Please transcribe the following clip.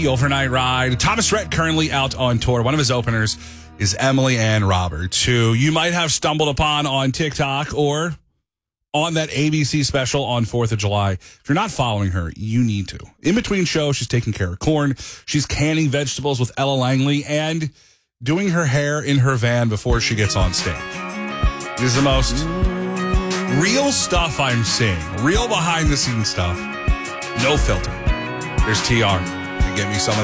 Overnight Ride. Thomas Rhett currently out on tour. One of his openers is Emily Ann Roberts, who you might have stumbled upon on TikTok or on that ABC special on 4th of July. If you're not following her, you need to. In between shows, she's taking care of corn. She's canning vegetables with Ella Langley and doing her hair in her van before she gets on stage. It is the most real stuff I'm seeing. Real behind-the-scenes stuff. No filter. There's TR. Get me some of